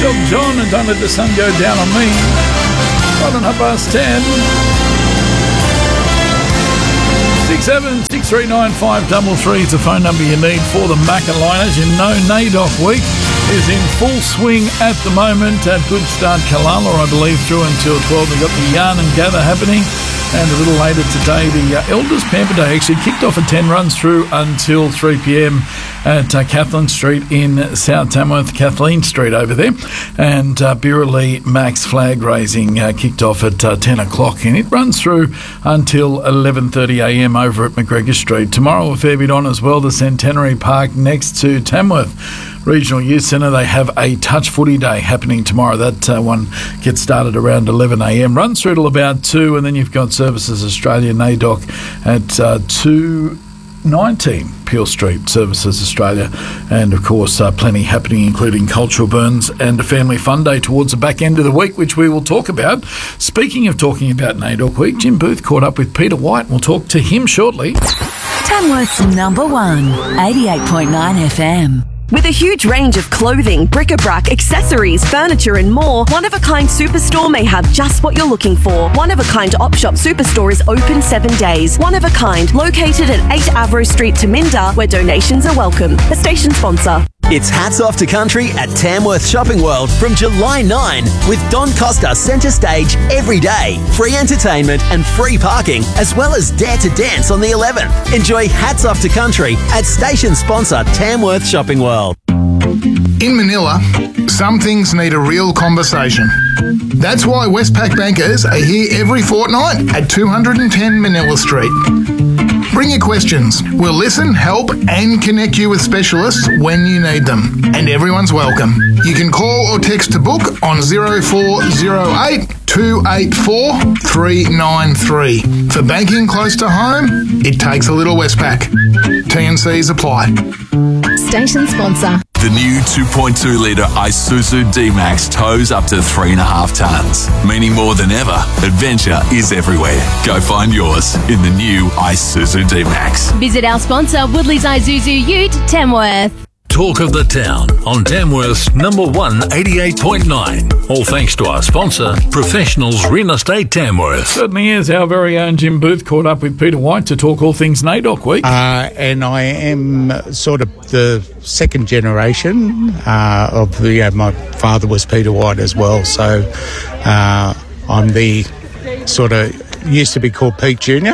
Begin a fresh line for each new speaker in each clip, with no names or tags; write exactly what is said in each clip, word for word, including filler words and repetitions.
Elton John and Don't Let the Sun Go Down on Me. Right on half past ten. six seven six three nine five three three is the phone number you need for the Macca-liners. You know NAIDOC Week is in full swing at the moment at Good Start Kalala, I believe, through until twelve. We've got the Yarn and Gather happening. And a little later today, the uh, Elders Pamper Day actually kicked off at ten, runs through until three p.m. at uh, Kathleen Street in South Tamworth, Kathleen Street over there. And uh, Birrelea Max flag raising uh, kicked off at uh, ten o'clock, and it runs through until eleven thirty a.m. over at McGregor Street. Tomorrow, a fair bit on as well, the Centenary Park next to Tamworth Regional Youth Centre. They have a touch footy day happening tomorrow. That uh, one gets started around eleven a.m. Runs through till about two, and then you've got Services Australia NAIDOC at uh, two nineteen Peel Street, Services Australia, and of course uh, plenty happening, including cultural burns and a family fun day towards the back end of the week, which we will talk about. Speaking of talking about NAIDOC Week, Jim Booth caught up with Peter White. We'll talk to him shortly.
Tamworth's number one, eighty-eight point nine F M.
With a huge range of clothing, bric-a-brac, accessories, furniture and more, One of a Kind Superstore may have just what you're looking for. One of a Kind Op Shop Superstore is open seven days. One of a Kind, located at eight Avro Street, Taminda, where donations are welcome. The station sponsor.
It's Hats Off to Country at Tamworth Shopping World from July ninth with Don Costa centre stage every day. Free entertainment and free parking, as well as Dare to Dance on the eleventh. Enjoy Hats Off to Country at station sponsor Tamworth Shopping World.
In Manila, some things need a real conversation. That's why Westpac bankers are here every fortnight at two ten Manila Street. Bring your questions. We'll listen, help and connect you with specialists when you need them. And everyone's welcome. You can call or text to book on zero four zero eight two eight four three nine three. For banking close to home, it takes a little Westpac. T and Cs apply.
Station sponsor.
The new two point two litre Isuzu D-Max tows up to three and a half tonnes. Meaning more than ever, adventure is everywhere. Go find yours in the new Isuzu D-Max.
Visit our sponsor, Woodley's Isuzu Ute, Tamworth.
Talk of the town on Tamworth's number one, eighty-eight point nine. All thanks to our sponsor, Professionals Real Estate Tamworth.
Certainly is. Our very own Jim Booth caught up with Peter White to talk all things NAIDOC Week.
Uh, and I am sort of the second generation uh, of the, uh, my father was Peter White as well. So uh, I'm the sort of, used to be called Pete Junior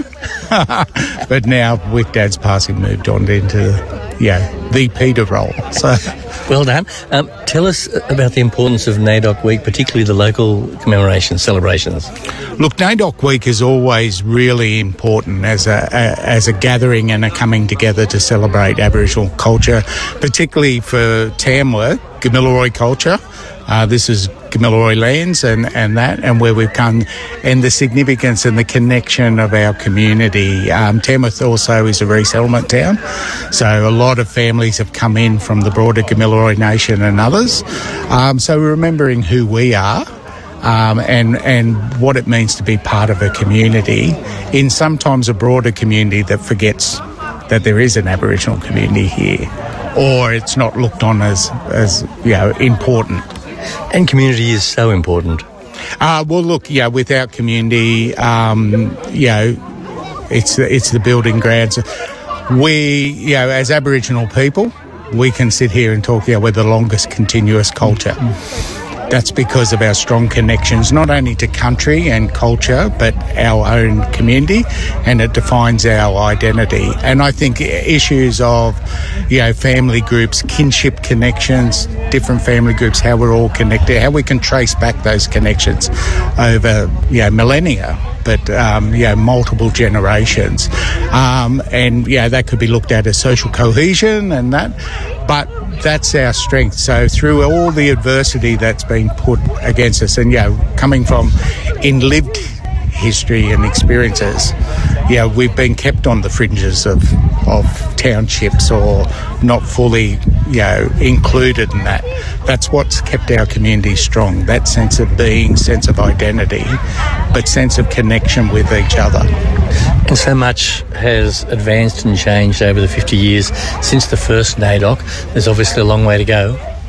but now with Dad's passing moved on into, yeah, the Peter role. So,
well done. Um, tell us about the importance of NAIDOC Week, particularly the local commemoration celebrations.
Look, NAIDOC Week is always really important as a, a as a gathering and a coming together to celebrate Aboriginal culture, particularly for Tamworth, Gamilaroi culture. Uh, this is Gamilaroi lands and, and that, and where we've come, and the significance and the connection of our community. Um, Tamworth also is a resettlement town, so a lot of families have come in from the broader Gamilaroi nation and others. Um, so we're remembering who we are. Um, and and what it means to be part of a community in sometimes a broader community that forgets that there is an Aboriginal community here, or it's not looked on as, as you know, important.
And community is so important.
Uh, well, look, yeah, without community, um, you know, it's, it's the building grounds. We, you know, as Aboriginal people, we can sit here and talk, yeah, we're the longest continuous culture. That's because of our strong connections, not only to country and culture, but our own community, and it defines our identity. And I think issues of, you know, family groups, kinship connections, different family groups, how we're all connected, how we can trace back those connections over, you know, millennia, but, um, you know, multiple generations. Um, and, yeah, that could be looked at as social cohesion and that, but that's our strength. So through all the adversity that's been put against us, and, you know, coming from in lived history and experiences, you know, we've been kept on the fringes of, of townships or not fully, you know, included in that. That's what's kept our community strong, that sense of being, sense of identity, but sense of connection with each other.
And so much has advanced and changed over the fifty years since the first NAIDOC. There's obviously a long way to go.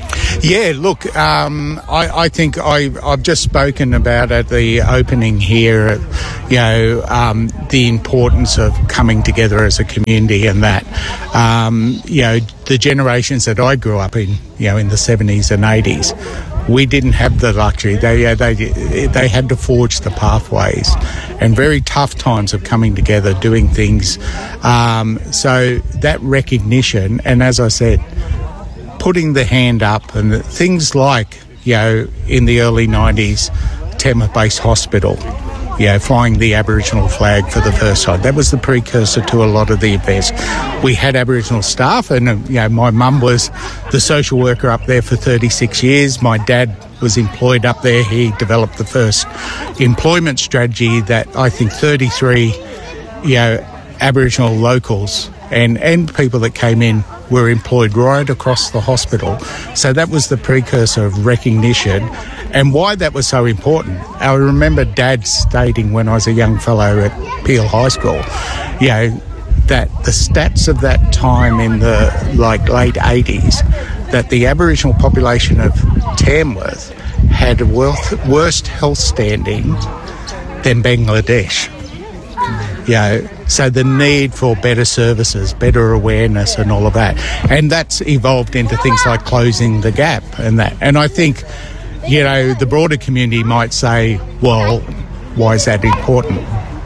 Yeah, look, um, I, I think I, I've just spoken about at the opening here, you know, um, the importance of coming together as a community and that, um, you know, the generations that I grew up in, you know, in the seventies and eighties, we didn't have the luxury. They, uh, they, they had to forge the pathways and very tough times of coming together, doing things. Um, so that recognition, and as I said, putting the hand up and things like, you know, in the early nineties, Tamworth Base Hospital, you know, flying the Aboriginal flag for the first time. That was the precursor to a lot of the events. We had Aboriginal staff and, you know, my mum was the social worker up there for thirty-six years. My dad was employed up there. He developed the first employment strategy that I think thirty-three, you know, Aboriginal locals and, and people that came in were employed right across the hospital. So that was the precursor of recognition and why that was so important. I remember Dad stating when I was a young fellow at Peel High School, you know, that the stats of that time in the like late eighties, that the Aboriginal population of Tamworth had a wealth, worse health standing than Bangladesh. You know, so the need for better services, better awareness and all of that. And that's evolved into things like closing the gap and that. And I think, you know, the broader community might say, well, why is that important?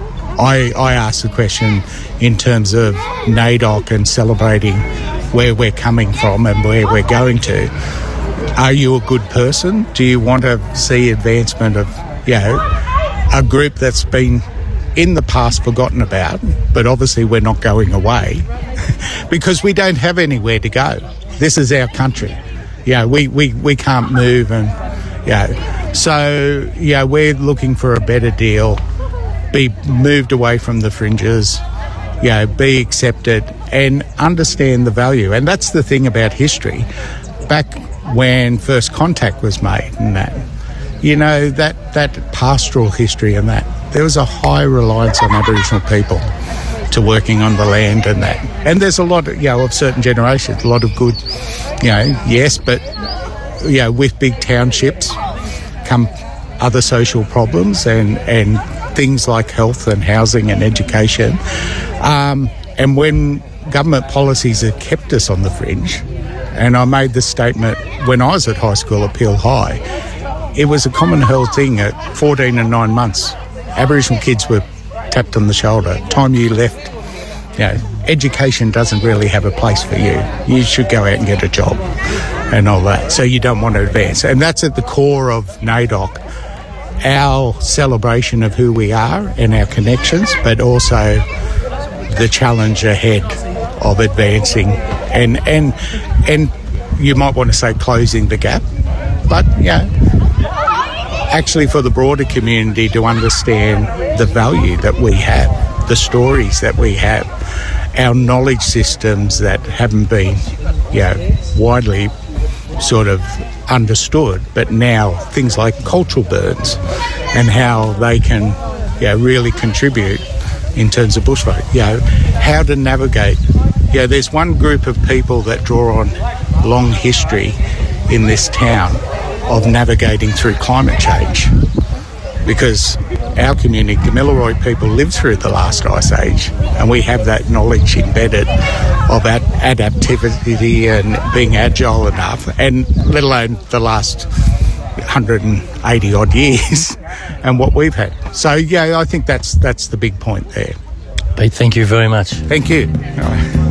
I, I ask the question in terms of NAIDOC and celebrating where we're coming from and where we're going to. Are you a good person? Do you want to see advancement of, you know, a group that's been in the past forgotten about, but obviously we're not going away because we don't have anywhere to go. This is our country. Yeah, we, we, we can't move and, yeah. So, yeah, we're looking for a better deal, be moved away from the fringes, you know, be accepted and understand the value. And that's the thing about history. Back when first contact was made and that, you know, that, that pastoral history and that, there was a high reliance on Aboriginal people to working on the land and that. And there's a lot, of, you know, of certain generations, a lot of good, you know, yes, but, you know, with big townships come other social problems and, and things like health and housing and education. Um, and when government policies have kept us on the fringe, and I made this statement when I was at high school at Peel High, it was a common held thing at fourteen and nine months. Aboriginal kids were tapped on the shoulder. Time you left, you know, education doesn't really have a place for you. You should go out and get a job and all that. So you don't want to advance. And that's at the core of NAIDOC, our celebration of who we are and our connections, but also the challenge ahead of advancing and and and you might want to say closing the gap, but yeah, actually for the broader community to understand the value that we have, the stories that we have, our knowledge systems that haven't been, you know, widely sort of understood, but now things like cultural burns and how they can, you know, really contribute in terms of bushfire, you know, how to navigate. You know, there's one group of people that draw on long history in this town of navigating through climate change, because our community, Gamilaroi people, lived through the last ice age, and we have that knowledge embedded of ad- adaptivity and being agile enough, and let alone the last one hundred eighty odd years and what we've had. So yeah, I think that's that's the big point there.
Pete, thank you very much.
Thank you. All right.